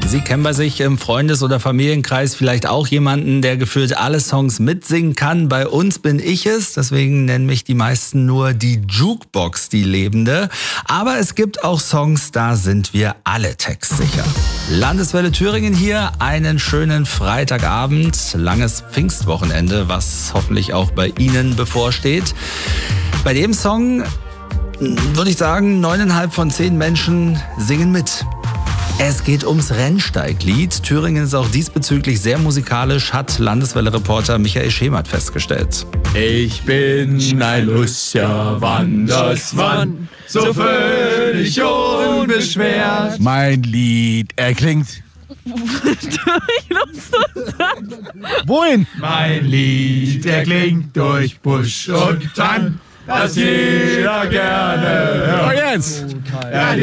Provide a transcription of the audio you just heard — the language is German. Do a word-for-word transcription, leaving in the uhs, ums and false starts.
Sie kennen bei sich im Freundes- oder Familienkreis vielleicht auch jemanden, der gefühlt alle Songs mitsingen kann. Bei uns bin ich es, deswegen nennen mich die meisten nur die Jukebox, die Lebende. Aber es gibt auch Songs, da sind wir alle textsicher. Landeswelle Thüringen hier, einen schönen Freitagabend, langes Pfingstwochenende, was hoffentlich auch bei Ihnen bevorsteht. Bei dem Song würde ich sagen, neuneinhalb von zehn Menschen singen mit. Es geht ums Rennsteiglied. Thüringen ist auch diesbezüglich sehr musikalisch, hat Landeswelle-Reporter Michael Schemert festgestellt. Ich bin ein lustiger Wandersmann, so völlig unbeschwert. Mein Lied erklingt. Wohin? Mein Lied erklingt durch Busch und Tann, das jeder gerne hört. Oh, jetzt! Ja,